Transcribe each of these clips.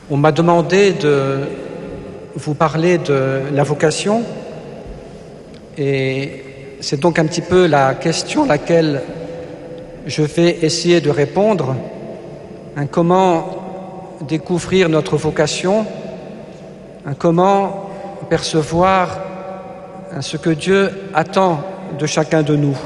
On m'a demandé de vous parler de la vocation et c'est donc un petit peu la question à laquelle je vais essayer de répondre. Comment découvrir notre vocation, comment percevoir ce que Dieu attend de chacun de nous.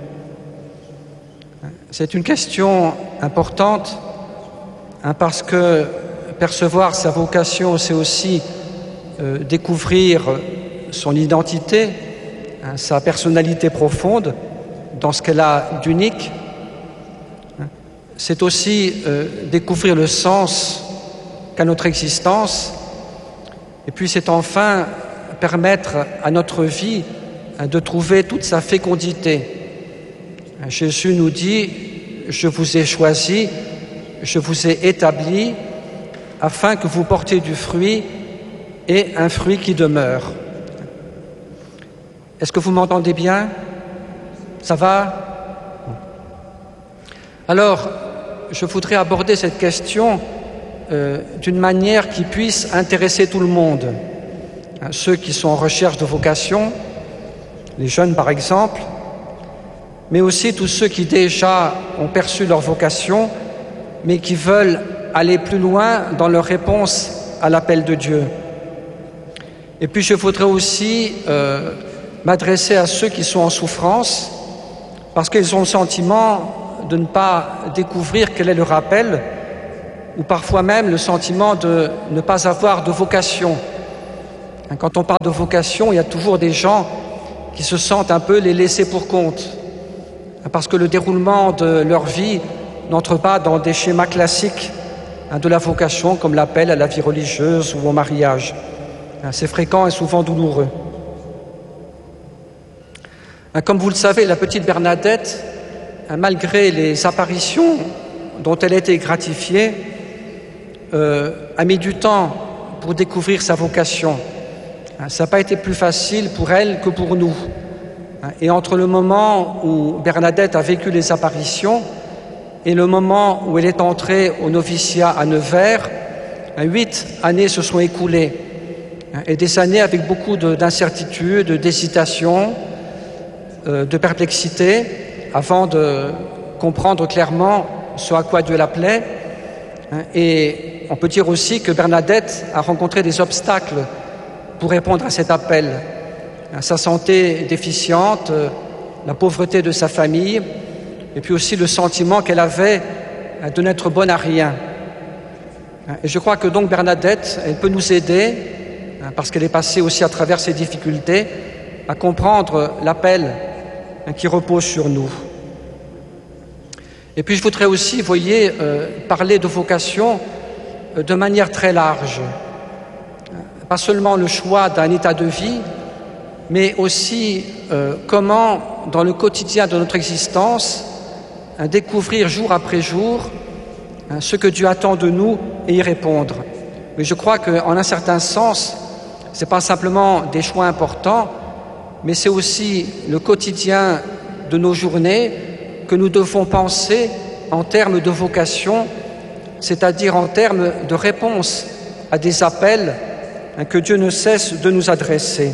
C'est une question importante parce que percevoir sa vocation, c'est aussi découvrir son identité, sa personnalité profonde dans ce qu'elle a d'unique. C'est aussi découvrir le sens qu'a notre existence. Et puis c'est enfin permettre à notre vie de trouver toute sa fécondité. Jésus nous dit « Je vous ai choisi, je vous ai établi, afin que vous portiez du fruit et un fruit qui demeure. » Est-ce que vous m'entendez bien? Ça va? Alors, je voudrais aborder cette question d'une manière qui puisse intéresser tout le monde. Ceux qui sont en recherche de vocation, les jeunes par exemple, mais aussi tous ceux qui déjà ont perçu leur vocation, mais qui veulent aller plus loin dans leur réponse à l'appel de Dieu. Et puis je voudrais aussi m'adresser à ceux qui sont en souffrance, parce qu'ils ont le sentiment de ne pas découvrir quel est leur appel, ou parfois même le sentiment de ne pas avoir de vocation. Quand on parle de vocation, il y a toujours des gens qui se sentent un peu les laissés pour compte, parce que le déroulement de leur vie n'entre pas dans des schémas classiques de la vocation, comme l'appel à la vie religieuse ou au mariage. C'est fréquent et souvent douloureux. Comme vous le savez, la petite Bernadette, malgré les apparitions dont elle a été gratifiée, a mis du temps pour découvrir sa vocation. Ça n'a pas été plus facile pour elle que pour nous. Et entre le moment où Bernadette a vécu les apparitions et le moment où elle est entrée au noviciat à Nevers, 8 années se sont écoulées. Et des années avec beaucoup d'incertitudes, d'hésitation, de perplexité, avant de comprendre clairement ce à quoi Dieu l'appelait. Et on peut dire aussi que Bernadette a rencontré des obstacles pour répondre à cet appel. Sa santé déficiente, la pauvreté de sa famille, et puis aussi le sentiment qu'elle avait de n'être bonne à rien. Et je crois que donc Bernadette, elle peut nous aider, parce qu'elle est passée aussi à travers ces difficultés, à comprendre l'appel qui repose sur nous. Et puis je voudrais aussi, vous voyez, parler de vocation de manière très large. Pas seulement le choix d'un état de vie, mais aussi comment, dans le quotidien de notre existence, découvrir jour après jour ce que Dieu attend de nous et y répondre. Mais je crois qu'en un certain sens, ce n'est pas simplement des choix importants, mais c'est aussi le quotidien de nos journées que nous devons penser en termes de vocation, c'est-à-dire en termes de réponse à des appels que Dieu ne cesse de nous adresser.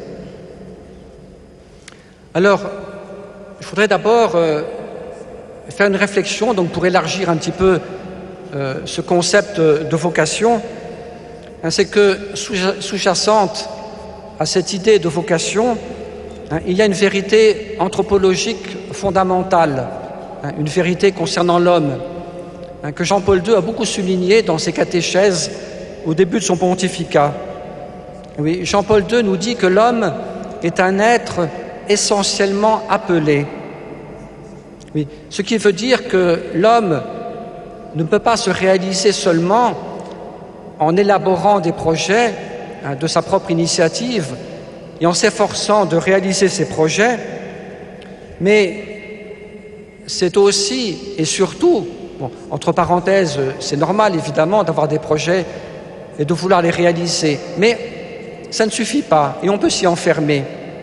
Alors, je voudrais d'abord faire une réflexion donc pour élargir un petit peu ce concept de vocation. C'est que sous-jacente à cette idée de vocation, il y a une vérité anthropologique fondamentale, une vérité concernant l'homme, que Jean-Paul II a beaucoup souligné dans ses catéchèses au début de son pontificat. Oui, Jean-Paul II nous dit que l'homme est un être essentiellement appelé. Oui, ce qui veut dire que l'homme ne peut pas se réaliser seulement en élaborant des projets de sa propre initiative et en s'efforçant de réaliser ces projets, mais c'est aussi et surtout, bon, entre parenthèses, c'est normal évidemment d'avoir des projets et de vouloir les réaliser, mais ça ne suffit pas et on peut s'y enfermer.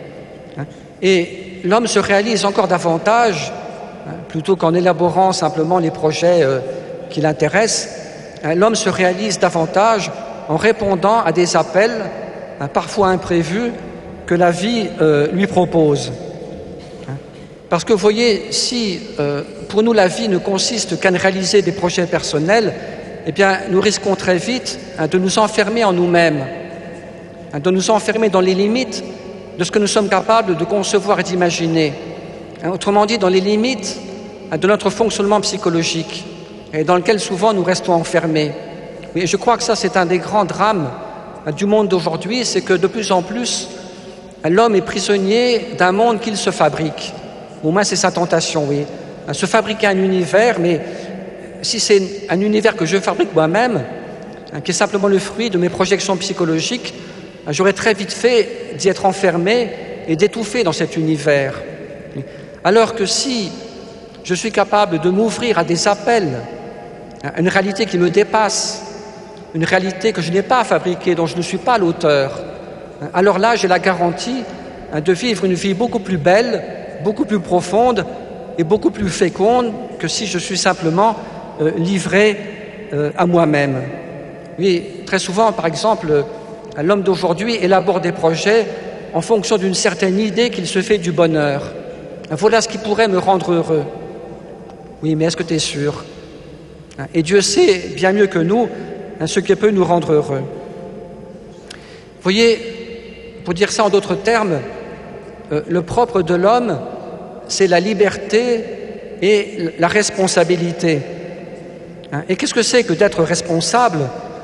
Et l'homme se réalise encore davantage, plutôt qu'en élaborant simplement les projets qui l'intéressent, l'homme se réalise davantage en répondant à des appels, parfois imprévus, que la vie lui propose. Parce que vous voyez, si pour nous la vie ne consiste qu'à réaliser des projets personnels, eh bien nous risquons très vite de nous enfermer en nous-mêmes, de nous enfermer dans les limites de ce que nous sommes capables de concevoir et d'imaginer. Autrement dit, dans les limites de notre fonctionnement psychologique, et dans lequel souvent nous restons enfermés. Et je crois que ça, c'est un des grands drames du monde d'aujourd'hui, c'est que de plus en plus, l'homme est prisonnier d'un monde qu'il se fabrique. Au moins, c'est sa tentation, oui. Se fabriquer un univers, mais si c'est un univers que je fabrique moi-même, qui est simplement le fruit de mes projections psychologiques, j'aurais très vite fait d'y être enfermé et d'étouffer dans cet univers. Alors que si je suis capable de m'ouvrir à des appels, à une réalité qui me dépasse, une réalité que je n'ai pas fabriquée, dont je ne suis pas l'auteur, alors là, j'ai la garantie de vivre une vie beaucoup plus belle, beaucoup plus profonde et beaucoup plus féconde que si je suis simplement livré à moi-même. Oui, très souvent, par exemple, l'homme d'aujourd'hui élabore des projets en fonction d'une certaine idée qu'il se fait du bonheur. Voilà ce qui pourrait me rendre heureux. Oui, mais est-ce que tu es sûr? Et Dieu sait bien mieux que nous ce qui peut nous rendre heureux. Vous voyez, pour dire ça en d'autres termes, le propre de l'homme, c'est la liberté et la responsabilité. Et qu'est-ce que c'est que d'être responsable?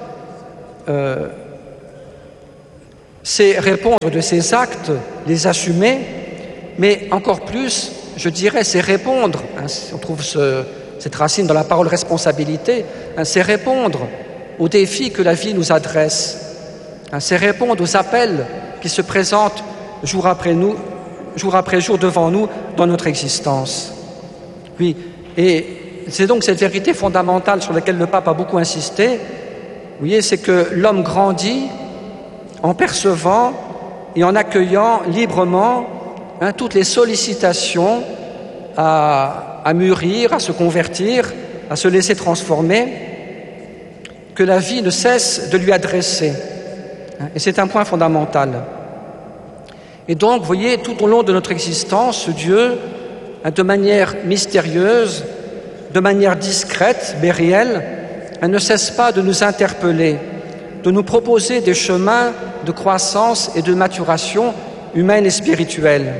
C'est répondre de ses actes, les assumer, mais encore plus, je dirais, c'est répondre. On trouve cette racine dans la parole responsabilité. C'est répondre aux défis que la vie nous adresse. C'est répondre aux appels qui se présentent jour après jour devant nous dans notre existence. Oui, et c'est donc cette vérité fondamentale sur laquelle le pape a beaucoup insisté. Vous voyez, c'est que l'homme grandit en percevant et en accueillant librement toutes les sollicitations à mûrir, à se convertir, à se laisser transformer, que la vie ne cesse de lui adresser. Et c'est un point fondamental. Et donc, vous voyez, tout au long de notre existence, Dieu, de manière mystérieuse, de manière discrète, mais réelle, ne cesse pas de nous interpeller, de nous proposer des chemins de croissance et de maturation humaine et spirituelle.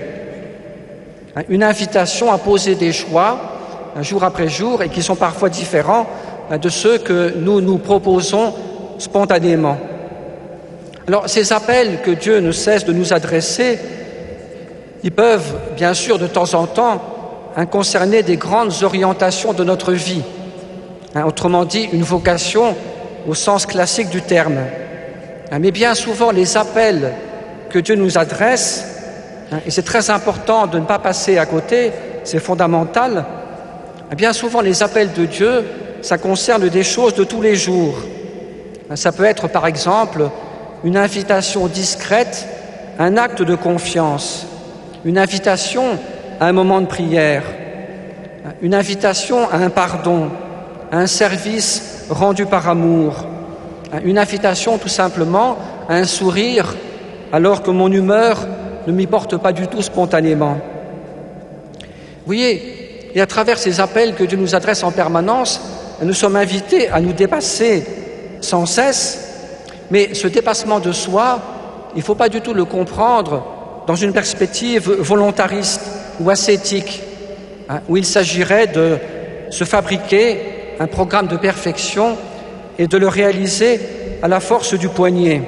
Une invitation à poser des choix, jour après jour, et qui sont parfois différents de ceux que nous nous proposons spontanément. Alors, ces appels que Dieu ne cesse de nous adresser, ils peuvent, bien sûr, de temps en temps, concerner des grandes orientations de notre vie. Autrement dit, une vocation au sens classique du terme. Mais bien souvent, les appels que Dieu nous adresse, et c'est très important de ne pas passer à côté, c'est fondamental, bien souvent les appels de Dieu, ça concerne des choses de tous les jours. Ça peut être par exemple une invitation discrète, un acte de confiance, une invitation à un moment de prière, une invitation à un pardon, à un service rendu par amour, une invitation tout simplement à un sourire alors que mon humeur ne m'y porte pas du tout spontanément. Vous voyez, et à travers ces appels que Dieu nous adresse en permanence, nous sommes invités à nous dépasser sans cesse, mais ce dépassement de soi, il ne faut pas du tout le comprendre dans une perspective volontariste ou ascétique, où il s'agirait de se fabriquer un programme de perfection et de le réaliser à la force du poignet.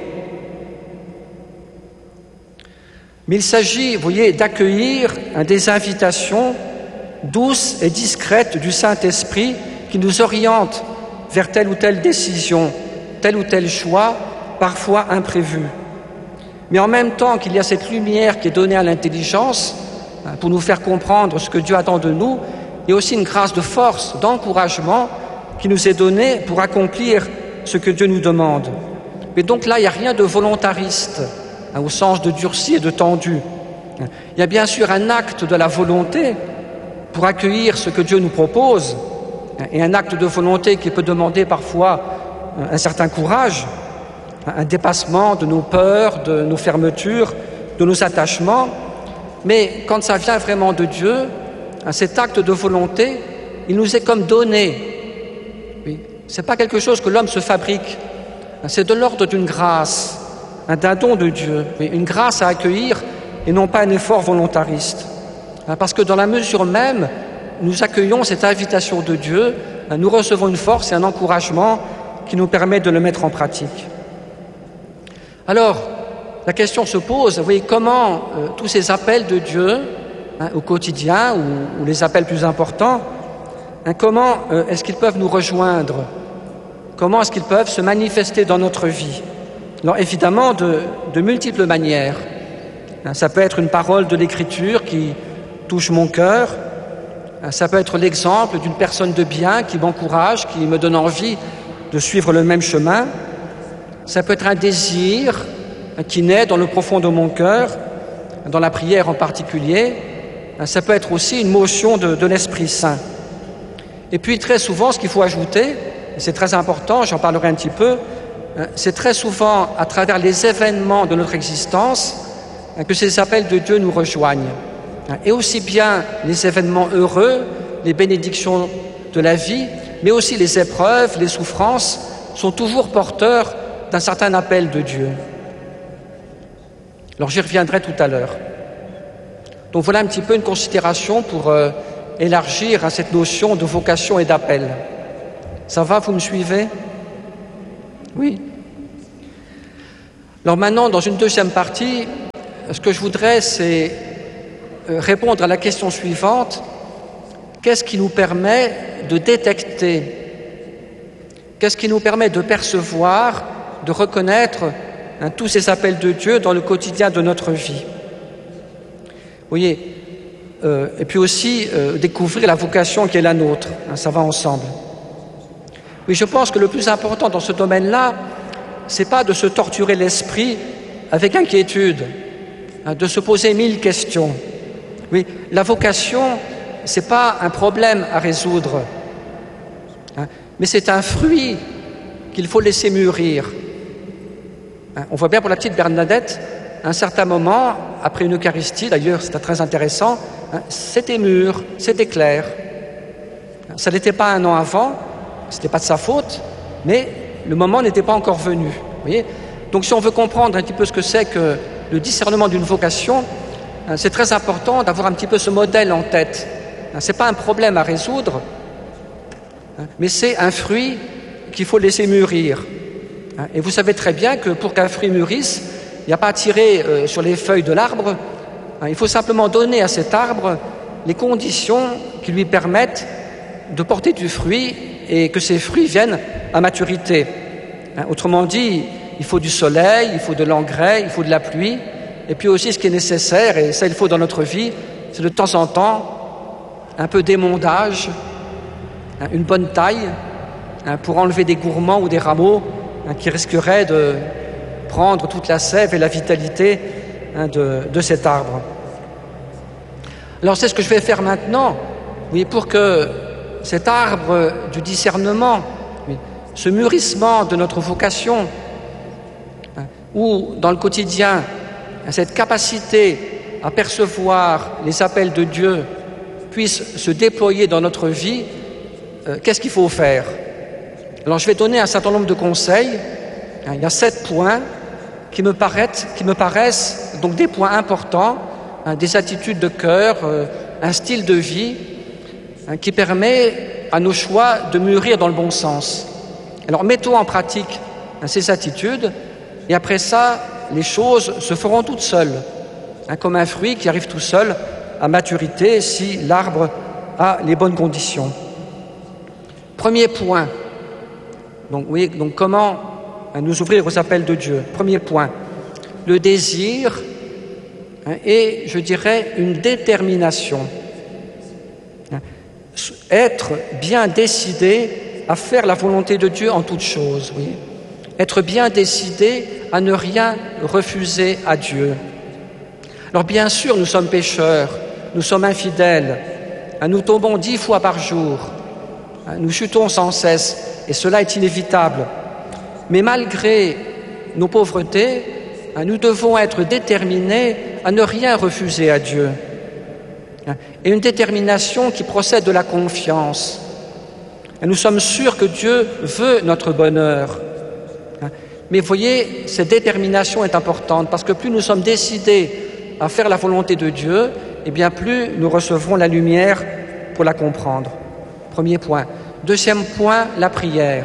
Mais il s'agit, vous voyez, d'accueillir des invitations douces et discrètes du Saint-Esprit qui nous orientent vers telle ou telle décision, tel ou tel choix, parfois imprévu. Mais en même temps qu'il y a cette lumière qui est donnée à l'intelligence pour nous faire comprendre ce que Dieu attend de nous, il y a aussi une grâce de force, d'encouragement qui nous est donnée pour accomplir ce que Dieu nous demande. Mais donc là, il n'y a rien de volontariste, au sens de durci et de tendu. Il y a bien sûr un acte de la volonté pour accueillir ce que Dieu nous propose, et un acte de volonté qui peut demander parfois un certain courage, un dépassement de nos peurs, de nos fermetures, de nos attachements. Mais quand ça vient vraiment de Dieu, cet acte de volonté, il nous est comme donné. Oui. Ce n'est pas quelque chose que l'homme se fabrique. C'est de l'ordre d'une grâce, d'un don de Dieu. Oui. Une grâce à accueillir et non pas un effort volontariste. Parce que dans la mesure même, nous accueillons cette invitation de Dieu, nous recevons une force et un encouragement qui nous permet de le mettre en pratique. Alors, la question se pose, vous voyez, comment tous ces appels de Dieu, au quotidien, ou les appels plus importants, comment est-ce qu'ils peuvent nous rejoindre? Comment est-ce qu'ils peuvent se manifester dans notre vie? Alors évidemment, de multiples manières. Ça peut être une parole de l'Écriture qui touche mon cœur, ça peut être l'exemple d'une personne de bien qui m'encourage, qui me donne envie de suivre le même chemin. Ça peut être un désir qui naît dans le profond de mon cœur, dans la prière en particulier. Ça peut être aussi une motion de l'Esprit Saint. Et puis très souvent, ce qu'il faut ajouter, et c'est très important, j'en parlerai un petit peu, c'est très souvent à travers les événements de notre existence que ces appels de Dieu nous rejoignent. Et aussi bien les événements heureux, les bénédictions de la vie, mais aussi les épreuves, les souffrances, sont toujours porteurs d'un certain appel de Dieu. Alors j'y reviendrai tout à l'heure. Donc voilà un petit peu une considération pour élargir à cette notion de vocation et d'appel. Ça va, vous me suivez? Oui. Alors maintenant, dans une deuxième partie, ce que je voudrais, c'est répondre à la question suivante. Qu'est-ce qui nous permet de détecter? Qu'est-ce qui nous permet de percevoir, de reconnaître tous ces appels de Dieu dans le quotidien de notre vie? Vous voyez, et puis aussi découvrir la vocation qui est la nôtre. Ça va ensemble. Oui, je pense que le plus important dans ce domaine-là, c'est pas de se torturer l'esprit avec inquiétude, de se poser 1000 questions. Oui, la vocation, c'est pas un problème à résoudre, mais c'est un fruit qu'il faut laisser mûrir. On voit bien pour la petite Bernadette, à un certain moment, après une Eucharistie, d'ailleurs c'était très intéressant, c'était mûr, c'était clair. Ça n'était pas un an avant, c'était pas de sa faute, mais le moment n'était pas encore venu. Vous voyez ? Donc si on veut comprendre un petit peu ce que c'est que le discernement d'une vocation, c'est très important d'avoir un petit peu ce modèle en tête. Ce n'est pas un problème à résoudre, mais c'est un fruit qu'il faut laisser mûrir. Et vous savez très bien que pour qu'un fruit mûrisse, il n'y a pas à tirer sur les feuilles de l'arbre, il faut simplement donner à cet arbre les conditions qui lui permettent de porter du fruit et que ces fruits viennent à maturité. Autrement dit, il faut du soleil, il faut de l'engrais, il faut de la pluie, et puis aussi ce qui est nécessaire, et ça il faut dans notre vie, c'est de temps en temps un peu d'émondage, une bonne taille, pour enlever des gourmands ou des rameaux qui risqueraient de prendre toute la sève et la vitalité de cet arbre. Alors c'est ce que je vais faire maintenant, oui, pour que cet arbre du discernement, oui, ce mûrissement de notre vocation, ou dans le quotidien, cette capacité à percevoir les appels de Dieu puisse se déployer dans notre vie, qu'est-ce qu'il faut faire? Alors je vais donner un certain nombre de conseils. Il y a 7 points qui me paraissent donc des points importants, des attitudes de cœur, un style de vie qui permet à nos choix de mûrir dans le bon sens. Alors mettons en pratique ces attitudes et après ça, les choses se feront toutes seules, comme un fruit qui arrive tout seul à maturité si l'arbre a les bonnes conditions. Premier point, donc comment nous ouvrir aux appels de Dieu. Premier point, le désir et, je dirais, une détermination. Être bien décidé à faire la volonté de Dieu en toutes choses, oui. Être bien décidé à ne rien refuser à Dieu. Alors bien sûr, nous sommes pécheurs, nous sommes infidèles, nous tombons 10 fois par jour, nous chutons sans cesse, et cela est inévitable. Mais malgré nos pauvretés, nous devons être déterminés à ne rien refuser à Dieu. Et une détermination qui procède de la confiance. Et nous sommes sûrs que Dieu veut notre bonheur. Mais voyez, cette détermination est importante parce que plus nous sommes décidés à faire la volonté de Dieu, et bien plus nous recevrons la lumière pour la comprendre. Premier point. Deuxième point, la prière.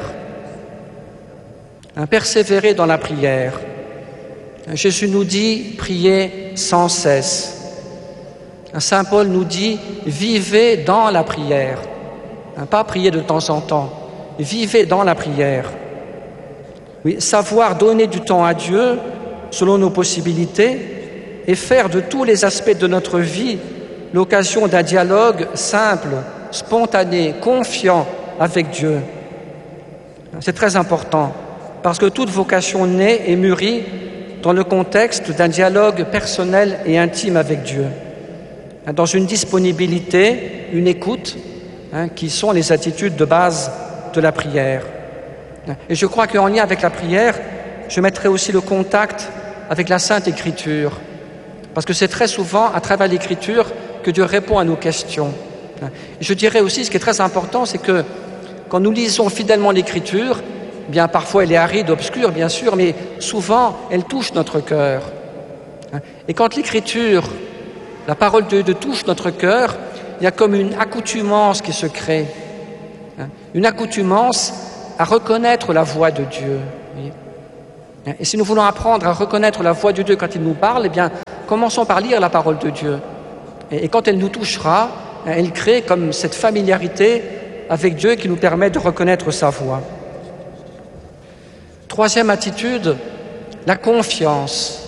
Persévérer dans la prière. Jésus nous dit « priez sans cesse ». Saint Paul nous dit « vivez dans la prière ». Pas prier de temps en temps, vivez dans la prière. Oui, savoir donner du temps à Dieu selon nos possibilités et faire de tous les aspects de notre vie l'occasion d'un dialogue simple, spontané, confiant avec Dieu. C'est très important parce que toute vocation naît et mûrit dans le contexte d'un dialogue personnel et intime avec Dieu, dans une disponibilité, une écoute, qui sont les attitudes de base de la prière. Et je crois qu'en lien avec la prière, je mettrai aussi le contact avec la Sainte Écriture, parce que c'est très souvent à travers l'Écriture que Dieu répond à nos questions. Et je dirais aussi, ce qui est très important, c'est que quand nous lisons fidèlement l'Écriture, bien parfois elle est aride, obscure, bien sûr, mais souvent elle touche notre cœur. Et quand l'Écriture, la parole de Dieu touche notre cœur, il y a comme une accoutumance qui se crée, une accoutumance à reconnaître la voix de Dieu. Et si nous voulons apprendre à reconnaître la voix de Dieu quand il nous parle, eh bien, commençons par lire la parole de Dieu. Et quand elle nous touchera, elle crée comme cette familiarité avec Dieu qui nous permet de reconnaître sa voix. Troisième attitude, la confiance.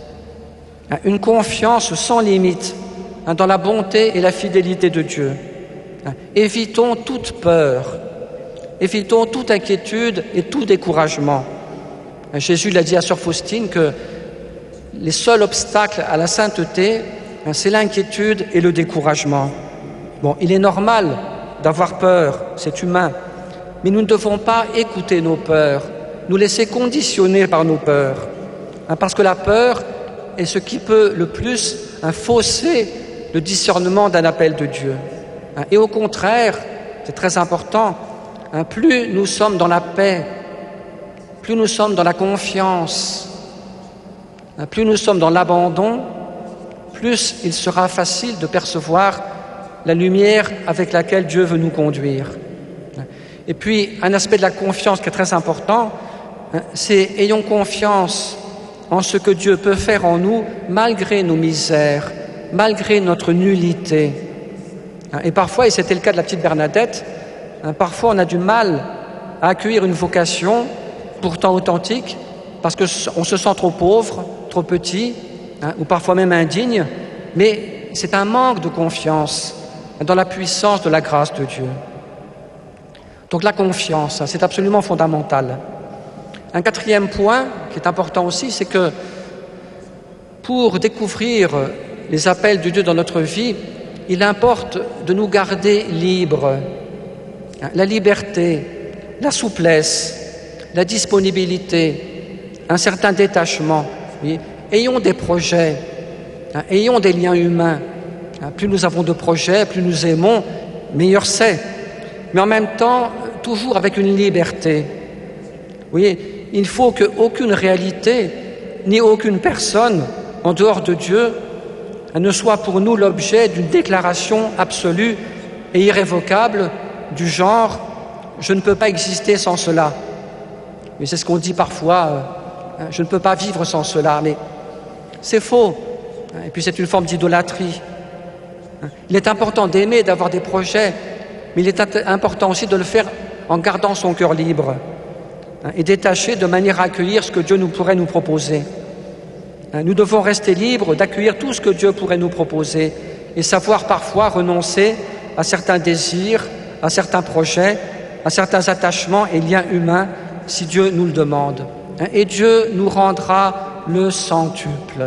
Une confiance sans limite dans la bonté et la fidélité de Dieu. Évitons toute peur, évitons toute inquiétude et tout découragement. Jésus l'a dit à Sœur Faustine que les seuls obstacles à la sainteté, c'est l'inquiétude et le découragement. Bon, il est normal d'avoir peur, c'est humain, mais nous ne devons pas écouter nos peurs, nous laisser conditionner par nos peurs, parce que la peur est ce qui peut le plus fausser le discernement d'un appel de Dieu. Et au contraire, c'est très important, plus nous sommes dans la paix, plus nous sommes dans la confiance, plus nous sommes dans l'abandon, plus il sera facile de percevoir la lumière avec laquelle Dieu veut nous conduire. Et puis, un aspect de la confiance qui est très important, c'est ayons confiance en ce que Dieu peut faire en nous malgré nos misères, malgré notre nullité. Et parfois, et c'était le cas de la petite Bernadette, parfois on a du mal à accueillir une vocation pourtant authentique parce qu'on se sent trop pauvre, trop petit, ou parfois même indigne, mais c'est un manque de confiance dans la puissance de la grâce de Dieu. Donc la confiance, c'est absolument fondamental. Un quatrième point qui est important aussi, c'est que pour découvrir les appels de Dieu dans notre vie, il importe de nous garder libres. La liberté, la souplesse, la disponibilité, un certain détachement. Oui. Ayons des projets, ayons des liens humains. Plus nous avons de projets, plus nous aimons, meilleur c'est. Mais en même temps, toujours avec une liberté. Oui, il faut qu'aucune réalité, ni aucune personne en dehors de Dieu ne soit pour nous l'objet d'une déclaration absolue et irrévocable du genre « je ne peux pas exister sans cela ». Mais c'est ce qu'on dit parfois, je ne peux pas vivre sans cela, mais c'est faux. Et puis c'est une forme d'idolâtrie. Il est important d'aimer, d'avoir des projets, mais il est important aussi de le faire en gardant son cœur libre et détaché de manière à accueillir ce que Dieu pourrait nous proposer. Nous devons rester libres d'accueillir tout ce que Dieu pourrait nous proposer et savoir parfois renoncer à certains désirs, à certains projets, à certains attachements et liens humains si Dieu nous le demande. Et Dieu nous rendra le centuple.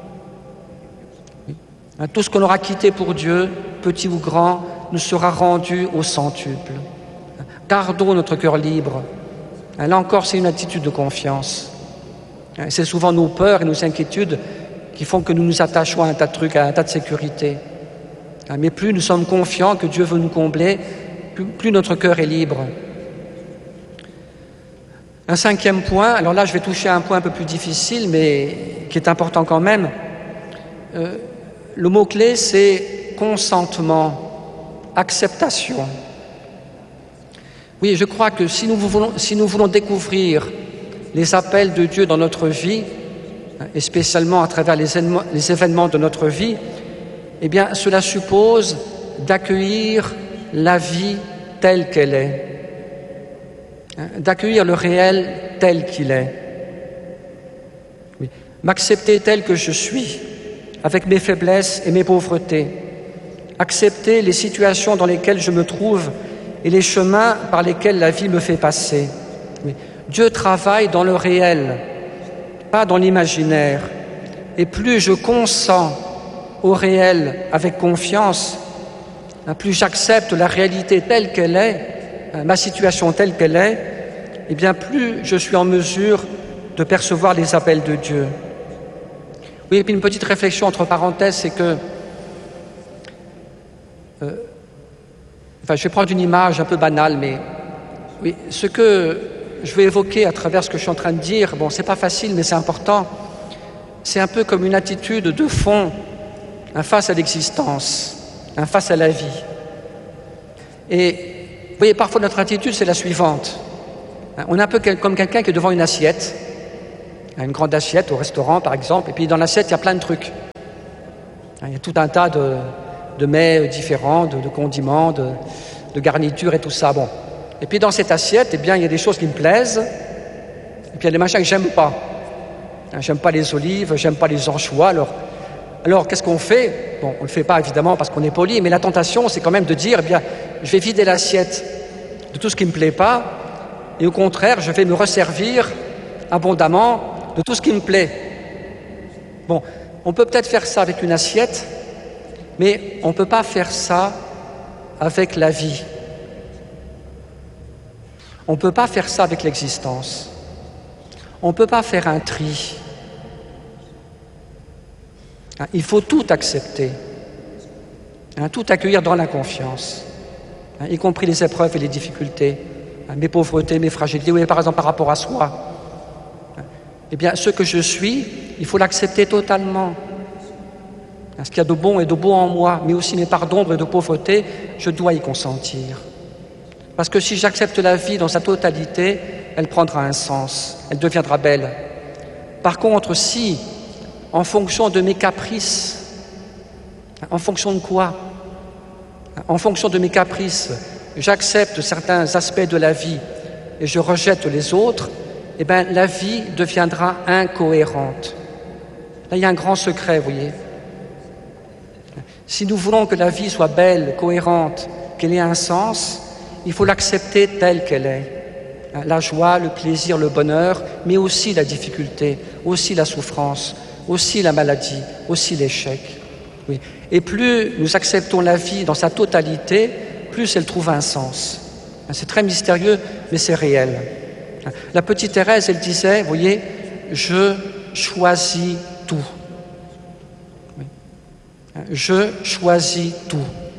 Tout ce qu'on aura quitté pour Dieu, petit ou grand, nous sera rendu au centuple. Gardons notre cœur libre Là encore, c'est une attitude de confiance. C'est souvent nos peurs et nos inquiétudes qui font que nous nous attachons à un tas de trucs, à un tas de sécurité. Mais plus nous sommes confiants que Dieu veut nous combler, plus notre cœur est libre. Un cinquième point, alors là je vais toucher à un point un peu plus difficile, mais qui est important quand même. Le mot-clé, c'est consentement, acceptation. Oui, je crois que si nous voulons découvrir les appels de Dieu dans notre vie, et spécialement à travers les événements de notre vie, eh bien, cela suppose d'accueillir la vie telle qu'elle est, d'accueillir le réel tel qu'il est, oui. M'accepter tel que je suis, avec mes faiblesses et mes pauvretés, accepter les situations dans lesquelles je me trouve et les chemins par lesquels la vie me fait passer. Oui. Dieu travaille dans le réel, pas dans l'imaginaire. Et plus je consens au réel avec confiance, plus j'accepte la réalité telle qu'elle est, ma situation telle qu'elle est, et bien plus je suis en mesure de percevoir les appels de Dieu. Oui, et puis une petite réflexion entre parenthèses, c'est que je vais prendre une image un peu banale, mais oui, ce que je vais évoquer à travers ce que je suis en train de dire, bon, c'est pas facile, mais c'est important. C'est un peu comme une attitude de fond face à l'existence, face à la vie. Et vous voyez, parfois notre attitude, c'est la suivante. On est un peu comme quelqu'un qui est devant une assiette, une grande assiette au restaurant par exemple, et puis dans l'assiette, il y a plein de trucs. Il y a tout un tas de mets différents, de condiments, de garnitures et tout ça. Bon. Et puis dans cette assiette, eh bien, il y a des choses qui me plaisent, et puis il y a des machins que j'aime pas. J'aime pas les olives, j'aime pas les anchois. Alors qu'est-ce qu'on fait? Bon, on le fait pas évidemment parce qu'on est poli, mais la tentation, c'est quand même de dire, eh bien, je vais vider l'assiette de tout ce qui me plaît pas, et au contraire, je vais me resservir abondamment de tout ce qui me plaît. Bon, on peut peut-être faire ça avec une assiette, mais on ne peut pas faire ça avec la vie. On ne peut pas faire ça avec l'existence. On ne peut pas faire un tri. Il faut tout accepter, tout accueillir dans la confiance, y compris les épreuves et les difficultés, mes pauvretés, mes fragilités, oui, par exemple par rapport à soi. Eh bien, ce que je suis, il faut l'accepter totalement. Ce qu'il y a de bon et de beau en moi, mais aussi mes parts d'ombre et de pauvreté, je dois y consentir. Parce que si j'accepte la vie dans sa totalité, elle prendra un sens, elle deviendra belle. Par contre, si, en fonction de mes caprices, en fonction de quoi? En fonction de mes caprices, j'accepte certains aspects de la vie et je rejette les autres, eh bien, la vie deviendra incohérente. Là, il y a un grand secret, vous voyez. Si nous voulons que la vie soit belle, cohérente, qu'elle ait un sens, il faut l'accepter telle qu'elle est. La joie, le plaisir, le bonheur, mais aussi la difficulté, aussi la souffrance, aussi la maladie, aussi l'échec. Oui. Et plus nous acceptons la vie dans sa totalité, plus elle trouve un sens. C'est très mystérieux, mais c'est réel. La petite Thérèse, elle disait, vous voyez, je choisis tout. Oui. Je choisis tout.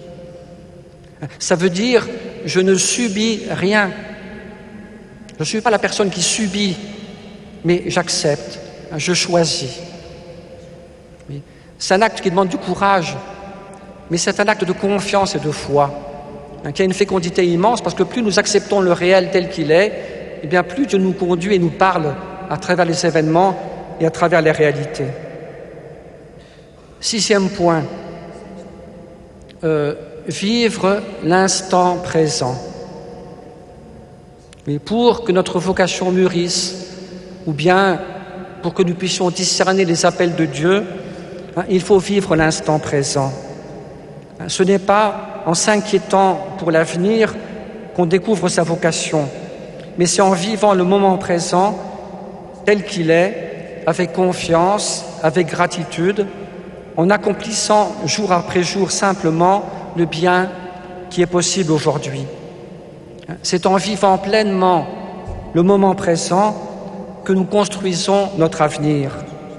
Ça veut dire, je ne subis rien. Je ne suis pas la personne qui subit, mais j'accepte, je choisis. Oui. C'est un acte qui demande du courage, mais c'est un acte de confiance et de foi, qui a une fécondité immense, parce que plus nous acceptons le réel tel qu'il est, eh bien plus Dieu nous conduit et nous parle à travers les événements et à travers les réalités. Sixième point, vivre l'instant présent. Mais pour que notre vocation mûrisse, ou bien pour que nous puissions discerner les appels de Dieu, il faut vivre l'instant présent. Ce n'est pas en s'inquiétant pour l'avenir qu'on découvre sa vocation, mais c'est en vivant le moment présent tel qu'il est, avec confiance, avec gratitude, en accomplissant jour après jour simplement le bien qui est possible aujourd'hui. C'est en vivant pleinement le moment présent que nous construisons notre avenir.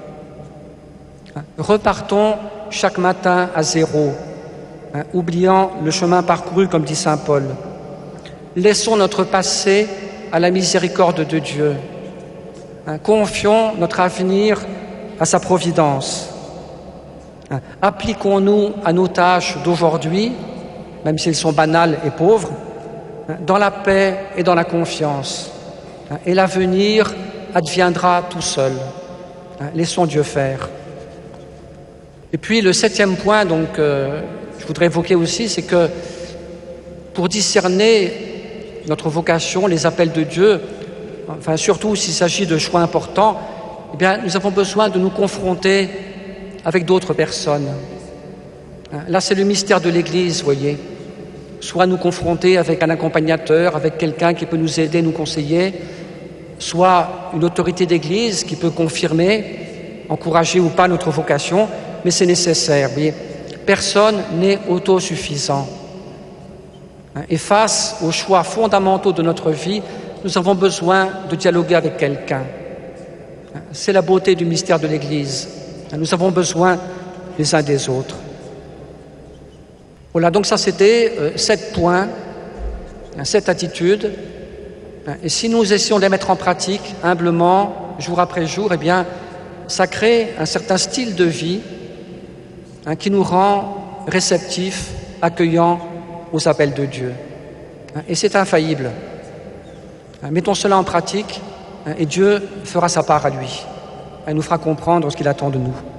Repartons chaque matin à zéro, oubliant le chemin parcouru, comme dit saint Paul. Laissons notre passé à la miséricorde de Dieu. Confions notre avenir à sa providence. Appliquons-nous à nos tâches d'aujourd'hui, même si elles sont banales et pauvres, dans la paix et dans la confiance. Et l'avenir adviendra tout seul. Laissons Dieu faire. Et puis le 7e point, donc, je voudrais évoquer aussi, c'est que pour discerner notre vocation, les appels de Dieu, enfin surtout s'il s'agit de choix importants, eh bien, nous avons besoin de nous confronter avec d'autres personnes. Là, c'est le mystère de l'Église, voyez. Soit nous confronter avec un accompagnateur, avec quelqu'un qui peut nous aider, nous conseiller, soit une autorité d'Église qui peut confirmer, encourager ou pas notre vocation, mais c'est nécessaire. Vous voyez. Personne n'est autosuffisant. Et face aux choix fondamentaux de notre vie, nous avons besoin de dialoguer avec quelqu'un. C'est la beauté du mystère de l'Église. Nous avons besoin les uns des autres. Voilà, donc ça c'était 7 points, 7 attitudes. Et si nous essayons de les mettre en pratique humblement, jour après jour, eh bien, ça crée un certain style de vie qui nous rend réceptifs, accueillants aux appels de Dieu. Et c'est infaillible. Mettons cela en pratique et Dieu fera sa part à lui. Elle nous fera comprendre ce qu'il attend de nous.